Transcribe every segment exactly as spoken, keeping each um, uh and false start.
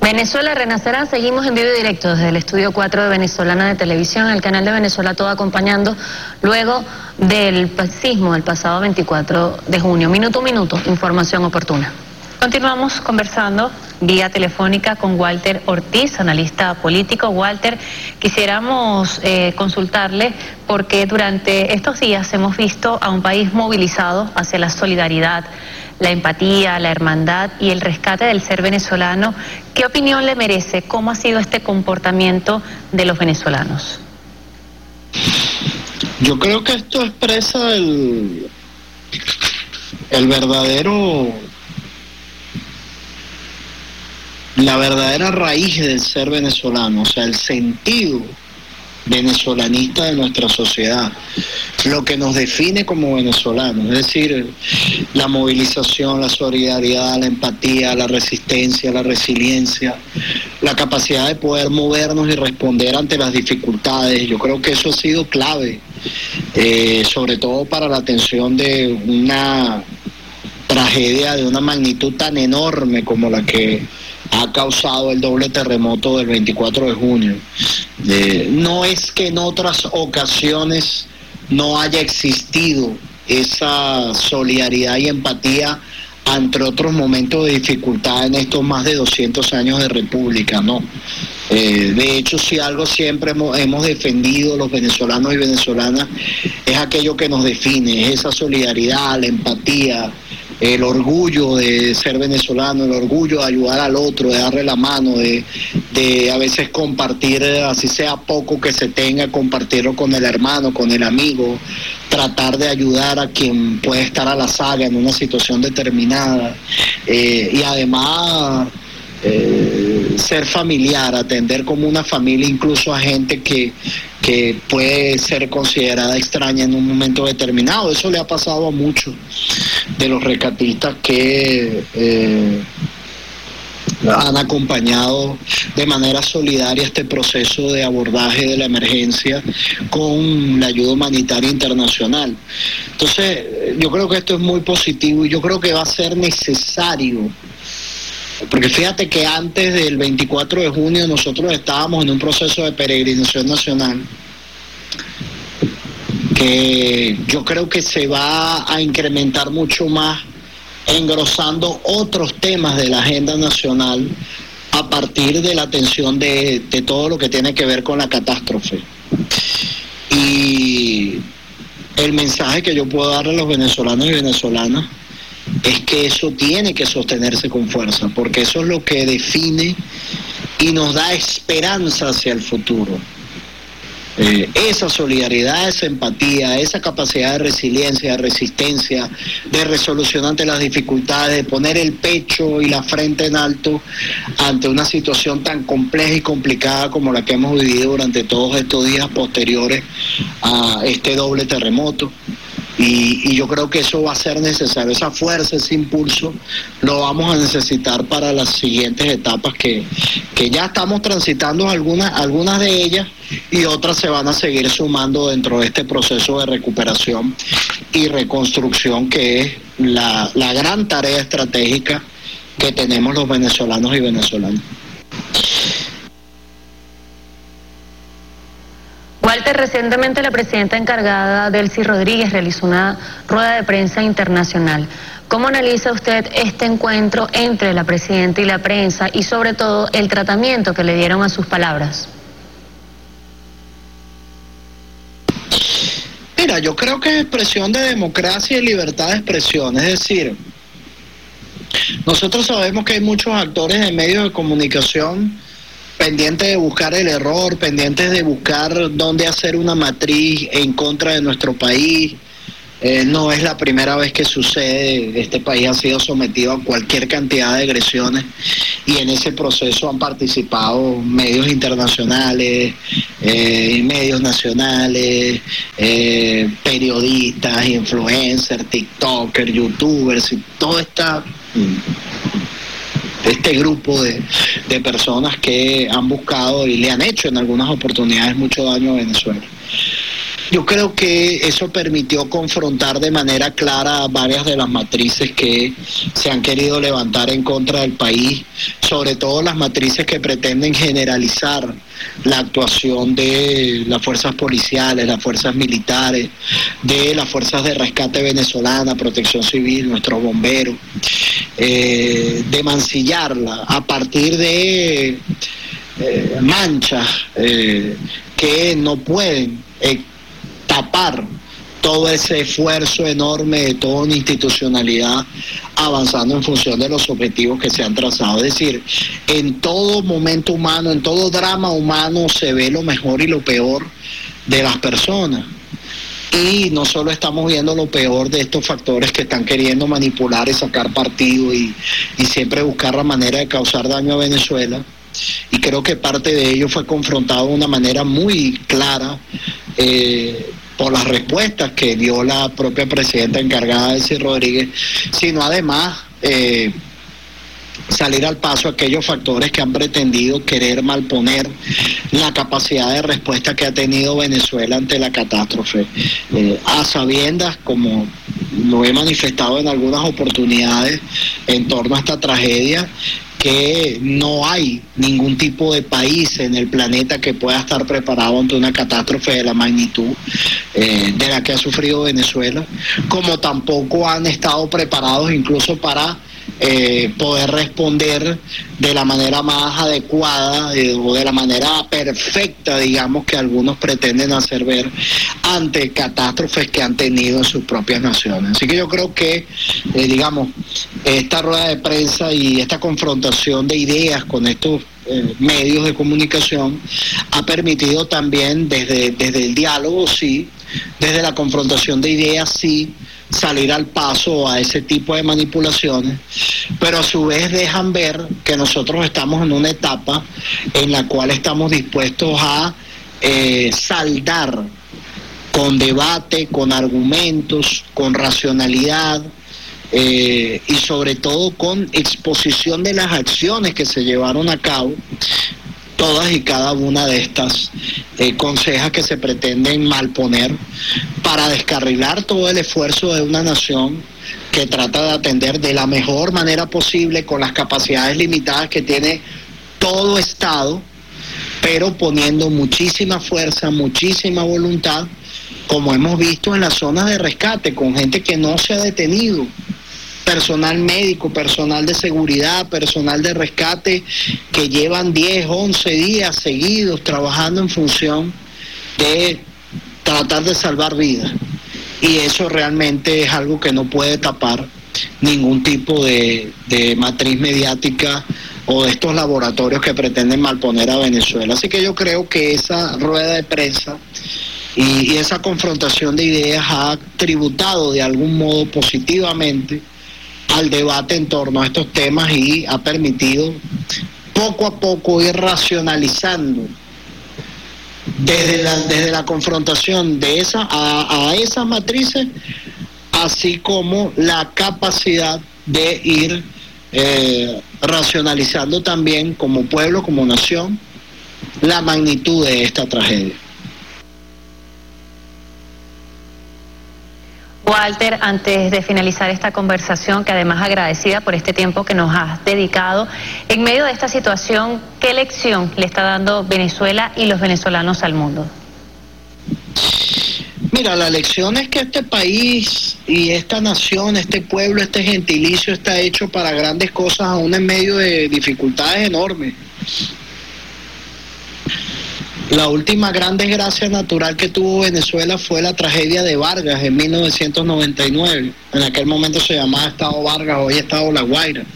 Venezuela renacerá, seguimos en vivo y directo desde el estudio cuatro de Venezolana de Televisión, el canal de Venezuela Todo acompañando luego del sismo del pasado veinticuatro de junio. Minuto a minuto, información oportuna. Continuamos conversando vía telefónica con Walter Ortiz, analista político. Walter, quisiéramos eh, consultarle porque durante estos días hemos visto a un país movilizado hacia la solidaridad, la empatía, la hermandad y el rescate del ser venezolano. ¿Qué opinión le merece? ¿Cómo ha sido este comportamiento de los venezolanos? Yo creo que esto expresa el, el verdadero, la verdadera raíz del ser venezolano, o sea, el sentido venezolanista de nuestra sociedad, lo que nos define como venezolanos, es decir, la movilización, la solidaridad, la empatía, la resistencia, la resiliencia, la capacidad de poder movernos y responder ante las dificultades. Yo creo que eso ha sido clave, eh, sobre todo para la atención de una tragedia de una magnitud tan enorme como la que ha causado el doble terremoto del veinticuatro de junio. Eh, no es que en otras ocasiones no haya existido esa solidaridad y empatía ante otros momentos de dificultad en estos más de doscientos años de república, no. Eh, de hecho, si algo siempre hemos, hemos defendido los venezolanos y venezolanas, es aquello que nos define, es esa solidaridad, la empatía, el orgullo de ser venezolano, el orgullo de ayudar al otro, de darle la mano, de, de a veces compartir, así sea poco que se tenga, compartirlo con el hermano, con el amigo, tratar de ayudar a quien puede estar a la saga en una situación determinada, eh, y además eh, ser familiar, atender como una familia incluso a gente que, que puede ser considerada extraña en un momento determinado. Eso le ha pasado a muchos de los rescatistas que eh, han acompañado de manera solidaria este proceso de abordaje de la emergencia con la ayuda humanitaria internacional. Entonces, yo creo que esto es muy positivo y yo creo que va a ser necesario, porque fíjate que antes del veinticuatro de junio nosotros estábamos en un proceso de peregrinación nacional que yo creo que se va a incrementar mucho más, engrosando otros temas de la agenda nacional a partir de la atención de, de todo lo que tiene que ver con la catástrofe. Y el mensaje que yo puedo darle a los venezolanos y venezolanas es que eso tiene que sostenerse con fuerza, porque eso es lo que define y nos da esperanza hacia el futuro. Eh, esa solidaridad, esa empatía, esa capacidad de resiliencia, de resistencia, de resolución ante las dificultades, de poner el pecho y la frente en alto ante una situación tan compleja y complicada como la que hemos vivido durante todos estos días posteriores a este doble terremoto. Y, y yo creo que eso va a ser necesario, esa fuerza, ese impulso, lo vamos a necesitar para las siguientes etapas que, que ya estamos transitando algunas, algunas de ellas y otras se van a seguir sumando dentro de este proceso de recuperación y reconstrucción que es la, la gran tarea estratégica que tenemos los venezolanos y venezolanas. Walter, recientemente la presidenta encargada, Delcy Rodríguez, realizó una rueda de prensa internacional. ¿Cómo analiza usted este encuentro entre la presidenta y la prensa y sobre todo el tratamiento que le dieron a sus palabras? Mira, yo creo que es expresión de democracia y libertad de expresión, es decir, nosotros sabemos que hay muchos actores de medios de comunicación pendientes de buscar el error, pendientes de buscar dónde hacer una matriz en contra de nuestro país. Eh, no es la primera vez que sucede, este país ha sido sometido a cualquier cantidad de agresiones y en ese proceso han participado medios internacionales, eh, medios nacionales, eh, periodistas, influencers, tiktokers, youtubers, y todo esta... este grupo de, de personas que han buscado y le han hecho en algunas oportunidades mucho daño a Venezuela. Yo creo que eso permitió confrontar de manera clara varias de las matrices que se han querido levantar en contra del país, sobre todo las matrices que pretenden generalizar la actuación de las fuerzas policiales, las fuerzas militares, de las fuerzas de rescate venezolana, Protección Civil, nuestros bomberos, eh, de mancillarla a partir de eh, manchas eh, que no pueden eh, tapar todo ese esfuerzo enorme de toda una institucionalidad avanzando en función de los objetivos que se han trazado. Es decir, en todo momento humano, en todo drama humano se ve lo mejor y lo peor de las personas. Y no solo estamos viendo lo peor de estos factores que están queriendo manipular y sacar partido y, y siempre buscar la manera de causar daño a Venezuela, y creo que parte de ello fue confrontado de una manera muy clara eh, por las respuestas que dio la propia presidenta encargada, Delcy Rodríguez, sino además eh, salir al paso aquellos factores que han pretendido querer malponer la capacidad de respuesta que ha tenido Venezuela ante la catástrofe, eh, a sabiendas, como lo he manifestado en algunas oportunidades en torno a esta tragedia, que no hay ningún tipo de país en el planeta que pueda estar preparado ante una catástrofe de la magnitud eh, de la que ha sufrido Venezuela, como tampoco han estado preparados incluso para eh, poder responder de la manera más adecuada eh, o de la manera perfecta, digamos, que algunos pretenden hacer ver ante catástrofes que han tenido en sus propias naciones. Así que yo creo que, eh, digamos, esta rueda de prensa y esta confrontación de ideas con estos eh, medios de comunicación ha permitido también desde, desde el diálogo, sí, desde la confrontación de ideas, sí, salir al paso a ese tipo de manipulaciones, pero a su vez dejan ver que nosotros estamos en una etapa en la cual estamos dispuestos a eh, saldar con debate, con argumentos, con racionalidad, eh, y sobre todo con exposición de las acciones que se llevaron a cabo, todas y cada una de estas eh, consejas que se pretenden malponer para descarrilar todo el esfuerzo de una nación que trata de atender de la mejor manera posible con las capacidades limitadas que tiene todo Estado, pero poniendo muchísima fuerza, muchísima voluntad, como hemos visto en las zonas de rescate, con gente que no se ha detenido, personal médico, personal de seguridad, personal de rescate, que llevan diez, once días seguidos trabajando en función de tratar de salvar vidas. Y eso realmente es algo que no puede tapar ningún tipo de, de matriz mediática o de estos laboratorios que pretenden malponer a Venezuela. Así que yo creo que esa rueda de prensa y, y esa confrontación de ideas ha tributado de algún modo positivamente al debate en torno a estos temas y ha permitido poco a poco ir racionalizando desde la, desde la confrontación de esa, a, a esas matrices, así como la capacidad de ir eh, racionalizando también como pueblo, como nación, la magnitud de esta tragedia. Walter, antes de finalizar esta conversación, que además agradecida por este tiempo que nos has dedicado, en medio de esta situación, ¿qué lección le está dando Venezuela y los venezolanos al mundo? Mira, la lección es que este país y esta nación, este pueblo, este gentilicio está hecho para grandes cosas, aún en medio de dificultades enormes. La última gran desgracia natural que tuvo Venezuela fue la tragedia de Vargas en mil novecientos noventa y nueve. En aquel momento se llamaba Estado Vargas, hoy Estado La Guaira.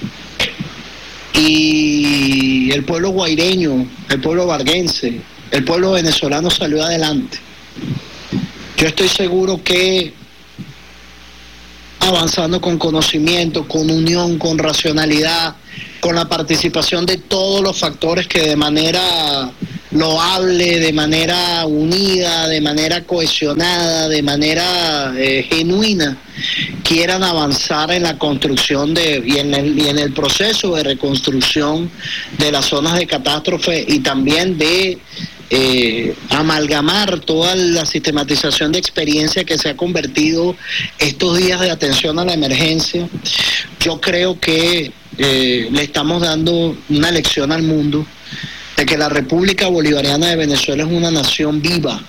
Y el pueblo guaireño, el pueblo varguense, el pueblo venezolano salió adelante. Yo estoy seguro que avanzando con conocimiento, con unión, con racionalidad, con la participación de todos los factores que de manera loable, de manera unida, de manera cohesionada, de manera eh, genuina, quieran avanzar en la construcción de y en, el, y en el proceso de reconstrucción de las zonas de catástrofe y también de eh, amalgamar toda la sistematización de experiencia que se ha convertido estos días de atención a la emergencia, yo creo que eh, le estamos dando una lección al mundo de que la República Bolivariana de Venezuela es una nación viva,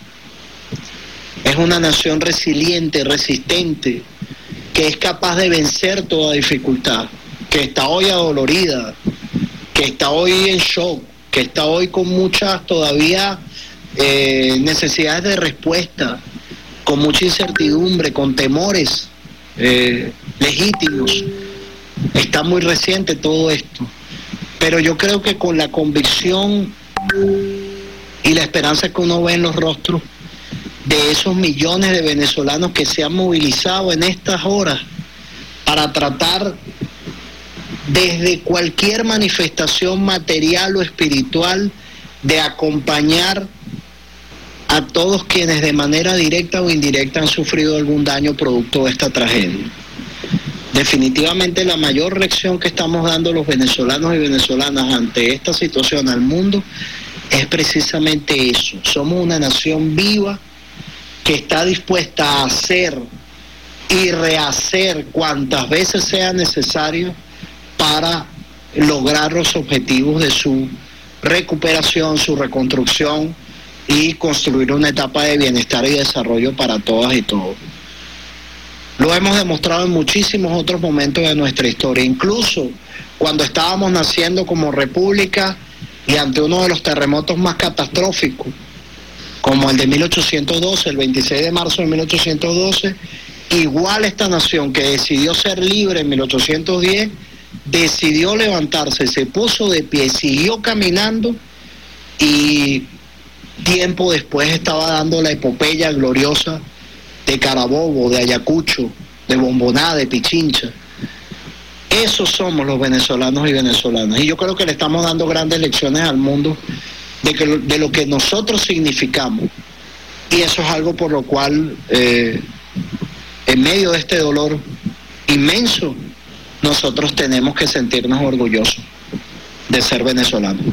es una nación resiliente, resistente, que es capaz de vencer toda dificultad, que está hoy adolorida, que está hoy en shock, que está hoy con muchas todavía eh, necesidades de respuesta, con mucha incertidumbre, con temores eh, legítimos. Está muy reciente todo esto, pero yo creo que con la convicción y la esperanza que uno ve en los rostros de esos millones de venezolanos que se han movilizado en estas horas para tratar desde cualquier manifestación material o espiritual de acompañar a todos quienes de manera directa o indirecta han sufrido algún daño producto de esta tragedia. Definitivamente la mayor lección que estamos dando los venezolanos y venezolanas ante esta situación al mundo es precisamente eso. Somos una nación viva que está dispuesta a hacer y rehacer cuantas veces sea necesario para lograr los objetivos de su recuperación, su reconstrucción y construir una etapa de bienestar y desarrollo para todas y todos. Lo hemos demostrado en muchísimos otros momentos de nuestra historia, incluso cuando estábamos naciendo como república y ante uno de los terremotos más catastróficos, como el de mil ochocientos doce, el veintiséis de marzo de mil ochocientos doce, igual esta nación que decidió ser libre en mil ochocientos diez, decidió levantarse, se puso de pie, siguió caminando y tiempo después estaba dando la epopeya gloriosa de Carabobo, de Ayacucho, de Bomboná, de Pichincha. Esos somos los venezolanos y venezolanas. Y yo creo que le estamos dando grandes lecciones al mundo de, que, de lo que nosotros significamos. Y eso es algo por lo cual, eh, en medio de este dolor inmenso, nosotros tenemos que sentirnos orgullosos de ser venezolanos.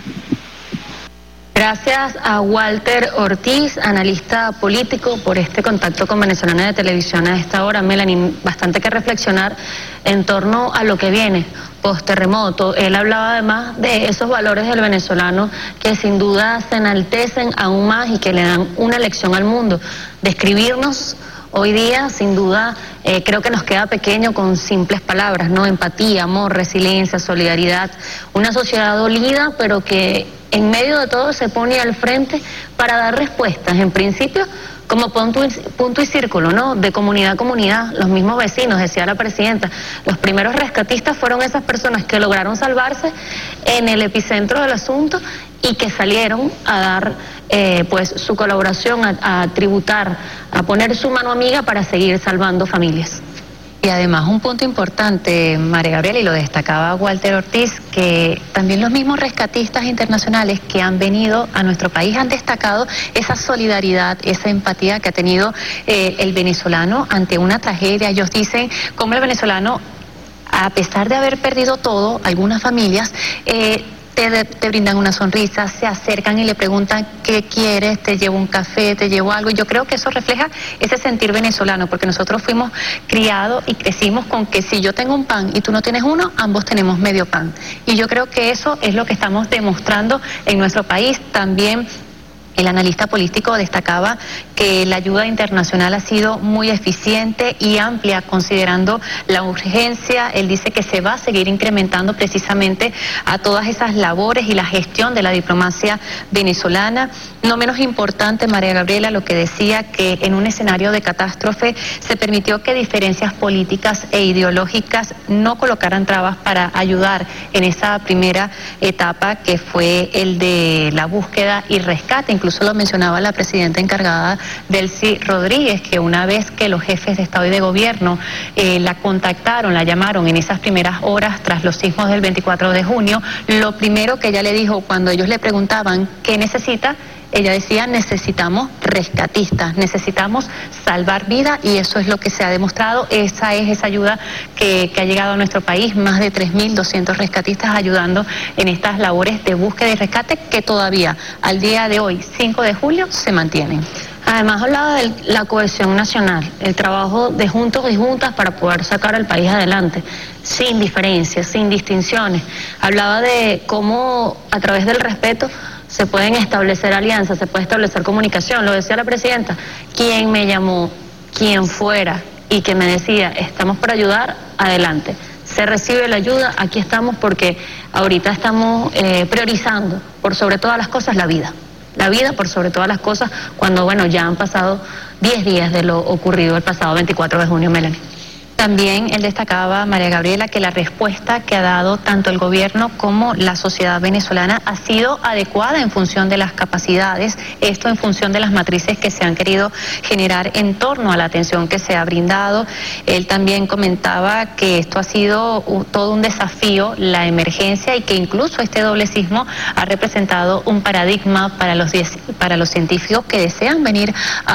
Gracias a Walter Ortiz, analista político, por este contacto con Venezolana de Televisión a esta hora. Melanie, bastante que reflexionar en torno a lo que viene post-terremoto. Él hablaba además de esos valores del venezolano que sin duda se enaltecen aún más y que le dan una lección al mundo. Describirnos hoy día, sin duda, eh, creo que nos queda pequeño con simples palabras, ¿no? Empatía, amor, resiliencia, solidaridad. Una sociedad dolida, pero que en medio de todo se pone al frente para dar respuestas, en principio, como punto y, punto y círculo, ¿no? De comunidad a comunidad, los mismos vecinos, decía la presidenta. Los primeros rescatistas fueron esas personas que lograron salvarse en el epicentro del asunto y que salieron a dar eh, pues su colaboración, a, a tributar, a poner su mano amiga para seguir salvando familias. Y además un punto importante, María Gabriela, y lo destacaba Walter Ortiz, que también los mismos rescatistas internacionales que han venido a nuestro país han destacado esa solidaridad, esa empatía que ha tenido eh, el venezolano ante una tragedia. Ellos dicen cómo el venezolano, a pesar de haber perdido todo, algunas familias eh, Te, te brindan una sonrisa, se acercan y le preguntan qué quieres, te llevo un café, te llevo algo. Y yo creo que eso refleja ese sentir venezolano, porque nosotros fuimos criados y crecimos con que si yo tengo un pan y tú no tienes uno, ambos tenemos medio pan. Y yo creo que eso es lo que estamos demostrando en nuestro país. También el analista político destacaba que la ayuda internacional ha sido muy eficiente y amplia considerando la urgencia. Él dice que se va a seguir incrementando precisamente a todas esas labores y la gestión de la diplomacia venezolana. No menos importante, María Gabriela, lo que decía, que en un escenario de catástrofe se permitió que diferencias políticas e ideológicas no colocaran trabas para ayudar en esa primera etapa que fue el de la búsqueda y rescate. Incluso lo mencionaba la presidenta encargada, Delcy Rodríguez, que una vez que los jefes de Estado y de Gobierno eh, la contactaron, la llamaron en esas primeras horas tras los sismos del veinticuatro de junio, lo primero que ella le dijo cuando ellos le preguntaban qué necesita, ella decía, necesitamos rescatistas, necesitamos salvar vidas, y eso es lo que se ha demostrado. Esa es esa ayuda que, que ha llegado a nuestro país, más de tres mil doscientos rescatistas ayudando en estas labores de búsqueda y rescate que todavía al día de hoy, cinco de julio, se mantienen. Además hablaba de la cohesión nacional, el trabajo de juntos y juntas para poder sacar al país adelante, sin diferencias, sin distinciones. Hablaba de cómo a través del respeto se pueden establecer alianzas, se puede establecer comunicación. Lo decía la presidenta, quien me llamó, quien fuera y que me decía, estamos para ayudar, adelante. Se recibe la ayuda, aquí estamos, porque ahorita estamos eh, priorizando por sobre todas las cosas la vida. La vida por sobre todas las cosas, cuando, bueno, ya han pasado diez días de lo ocurrido el pasado veinticuatro de junio, Melanie. También él destacaba, María Gabriela, que la respuesta que ha dado tanto el gobierno como la sociedad venezolana ha sido adecuada en función de las capacidades, esto en función de las matrices que se han querido generar en torno a la atención que se ha brindado. Él también comentaba que esto ha sido un, todo un desafío, la emergencia, y que incluso este doble sismo ha representado un paradigma para los, para los científicos que desean venir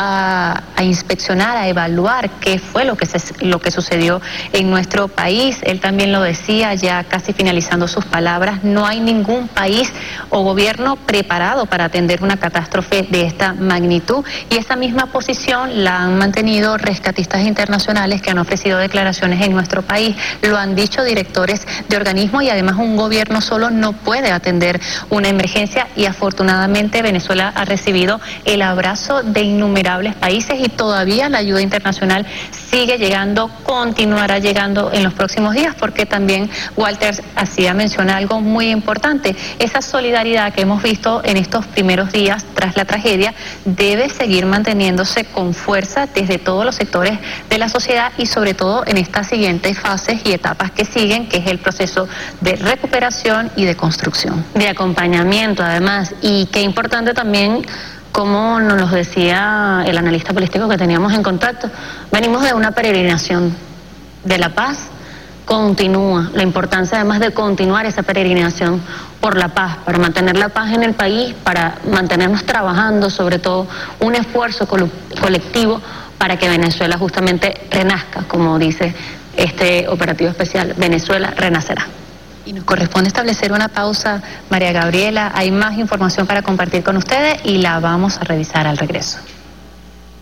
a, a inspeccionar, a evaluar qué fue lo que, se, lo que sucedió en nuestro país. Él también lo decía, ya casi finalizando sus palabras, no hay ningún país o gobierno preparado para atender una catástrofe de esta magnitud, y esa misma posición la han mantenido rescatistas internacionales que han ofrecido declaraciones en nuestro país, lo han dicho directores de organismos, y además un gobierno solo no puede atender una emergencia, y afortunadamente Venezuela ha recibido el abrazo de innumerables países, y todavía la ayuda internacional sigue llegando, continuará llegando en los próximos días, porque también Walter hacía mención a algo muy importante, esa solidaridad que hemos visto en estos primeros días tras la tragedia debe seguir manteniéndose con fuerza desde todos los sectores de la sociedad, y sobre todo en estas siguientes fases y etapas que siguen, que es el proceso de recuperación y de construcción. De acompañamiento además, y qué importante también, como nos lo decía el analista político que teníamos en contacto, venimos de una peregrinación de la paz, continúa, la importancia además de continuar esa peregrinación por la paz, para mantener la paz en el país, para mantenernos trabajando, sobre todo un esfuerzo colectivo para que Venezuela justamente renazca, como dice este operativo especial, Venezuela renacerá. Y nos corresponde establecer una pausa, María Gabriela. Hay más información para compartir con ustedes y la vamos a revisar al regreso.